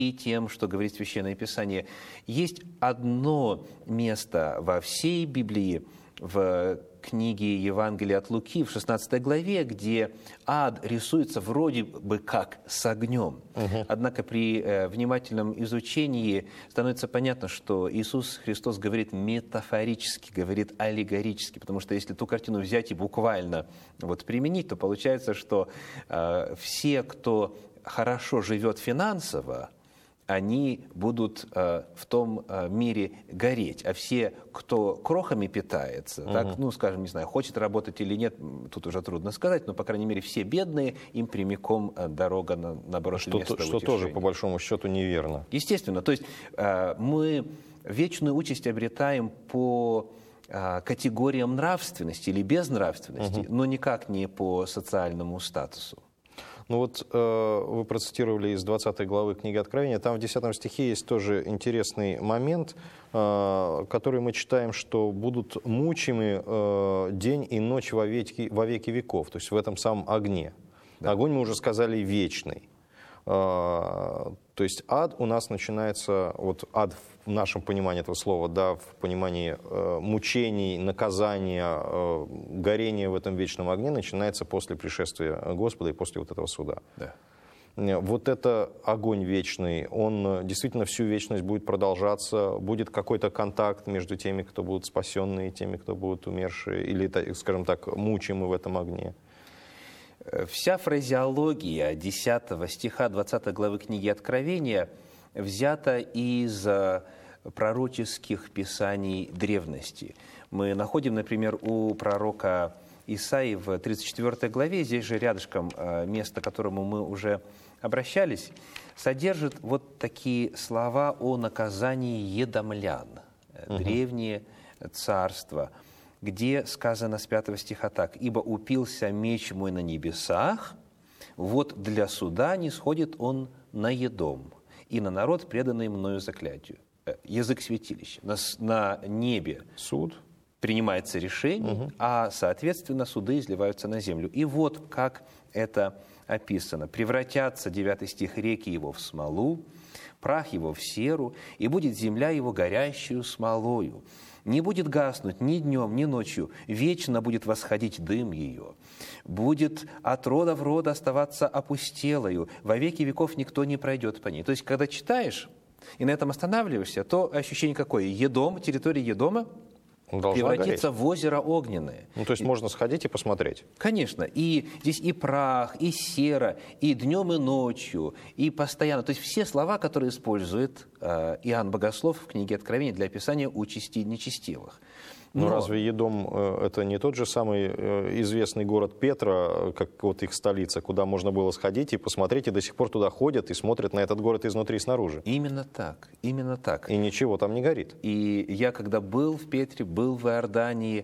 и тем, что говорит Священное Писание. Есть одно место во всей Библии, в книге Евангелия от Луки, в 16 главе, где ад рисуется вроде бы как с огнем. Однако при внимательном изучении становится понятно, что Иисус Христос говорит метафорически, говорит аллегорически, потому что если ту картину взять и буквально применить, то получается, что все, кто хорошо живет финансово, они будут в том мире гореть. А все, кто крохами питается, так, скажем, не знаю, хочет работать или нет, тут уже трудно сказать, но, по крайней мере, все бедные, им прямиком дорога на место утешения. Что тоже, по большому счету, неверно. Естественно. То есть мы вечную участь обретаем по категориям нравственности или безнравственности, но никак не по социальному статусу. Вы процитировали из 20 главы книги Откровения. Там в 10 стихе есть тоже интересный момент, который мы читаем, что будут мучимы день и ночь во веки веков, то есть в этом самом огне. Да. Огонь, мы уже сказали, вечный. То есть ад у нас начинается, ад в нашем понимании этого слова, да, в понимании мучений, наказания, горения в этом вечном огне начинается после пришествия Господа и после этого суда. Да. Это огонь вечный, он действительно всю вечность будет продолжаться, будет какой-то контакт между теми, кто будут спасенные, и теми, кто будут умершие, или, скажем так, мучимы в этом огне. Вся фразеология 10 стиха 20 главы книги Откровения взята из пророческих писаний древности. Мы находим, например, у пророка Исаии в 34 главе, здесь же рядышком место, к которому мы уже обращались, содержит такие слова о наказании едомлян, древнее царство, где сказано с 5 стиха так: «Ибо упился меч мой на небесах, для суда не сходит он на Едом, и на народ, преданный мною заклятию». Язык святилища. На небе суд принимается решение, а, соответственно, суды изливаются на землю. И как это описано. «Превратятся, 9 стих, реки его в смолу, прах его в серу, и будет земля его горящую смолою. Не будет гаснуть ни днем, ни ночью, вечно будет восходить дым ее. Будет от рода в род оставаться опустелою, во веки веков никто не пройдет по ней». То есть, когда читаешь и на этом останавливаешься, то ощущение какое? Территория Едома превратится в озеро огненное. То есть можно сходить и посмотреть. Конечно. И здесь и прах, и сера, и днем, и ночью, и постоянно. То есть все слова, которые использует Иоанн Богослов в книге Откровения для описания участи нечестивых. Но разве Едом это не тот же самый известный город Петра, как их столица, куда можно было сходить и посмотреть, и до сих пор туда ходят и смотрят на этот город изнутри и снаружи? Именно так, именно так. И ничего там не горит. И я, когда был в Петре, был в Иордании,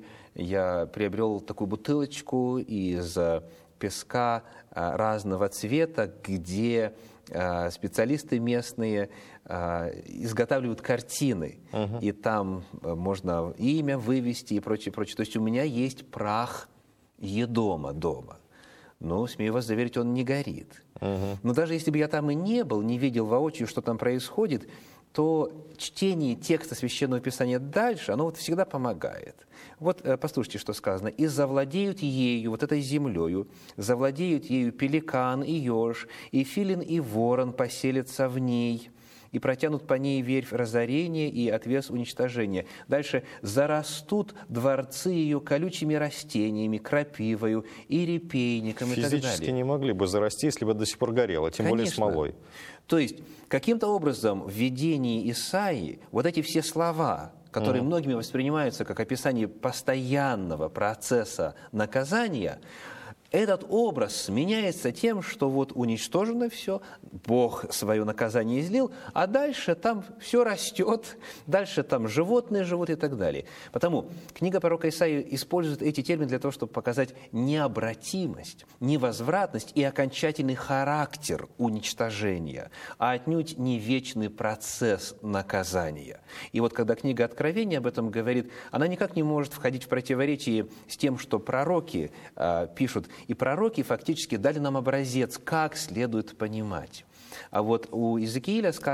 я приобрел такую бутылочку из песка разного цвета, где специалисты местные изготавливают картины, и там можно имя вывести и прочее, прочее. То есть у меня есть прах Едома дома. Но, смею вас заверить, он не горит. Но даже если бы я там и не был, не видел воочию, что там происходит, то чтение текста Священного Писания дальше, оно всегда помогает. Послушайте, что сказано. «И завладеют ею, этой землею, завладеют ею пеликан и еж, и филин и ворон поселятся в ней, и протянут по ней верфь разорения и отвес уничтожения». Дальше: «Зарастут дворцы ее колючими растениями, крапивою и репейником», и так далее. Физически не могли бы зарасти, если бы до сих пор горело, тем более смолой. То есть, каким-то образом в видении Исаии эти все слова, которые многими воспринимаются как описание постоянного процесса наказания, этот образ сменяется тем, что уничтожено все, Бог свое наказание излил, а дальше там все растет, дальше там животные живут и так далее. Потому книга пророка Исаии использует эти термины для того, чтобы показать необратимость, невозвратность и окончательный характер уничтожения, а отнюдь не вечный процесс наказания. И когда книга Откровения об этом говорит, она никак не может входить в противоречие с тем, что пророки пишут. И пророки фактически дали нам образец, как следует понимать. А у Иезекииля сказано,